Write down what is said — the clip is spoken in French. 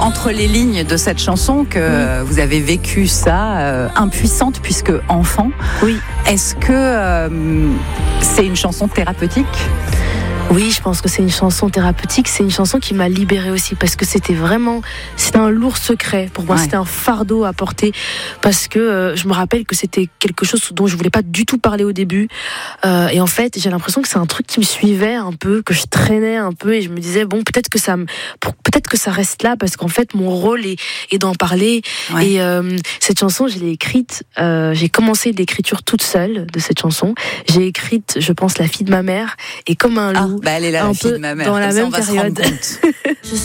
entre les lignes de cette chanson que vous avez vécu ça, impuissante puisque enfant. Oui. Est-ce que c'est une chanson thérapeutique ? Oui, je pense que c'est une chanson thérapeutique. C'est une chanson qui m'a libérée aussi parce que c'était un lourd secret pour moi. Ouais. C'était un fardeau à porter parce que je me rappelle que c'était quelque chose dont je voulais pas du tout parler au début. Et en fait, j'ai l'impression que c'est un truc qui me suivait un peu, que je traînais un peu et je me disais bon, peut-être que ça reste là parce qu'en fait mon rôle est d'en parler. Ouais. Et cette chanson, je l'ai écrite. J'ai commencé l'écriture toute seule de cette chanson. J'ai écrite, je pense, La fille de ma mère et comme un loup. Elle est là, la fille de ma mère. Dans la même période.